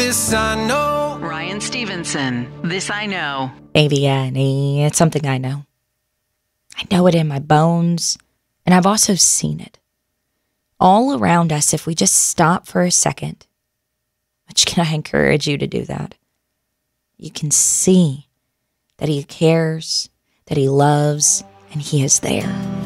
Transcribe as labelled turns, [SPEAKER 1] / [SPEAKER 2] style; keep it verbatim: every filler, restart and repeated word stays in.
[SPEAKER 1] this I know.
[SPEAKER 2] Ryan Stevenson, This I Know.
[SPEAKER 3] A V N E, it's something I know. I know it in my bones, and I've also seen it. All around us, if we just stop for a second, which can I encourage you to do that, you can see that he cares, that he loves, and he is there.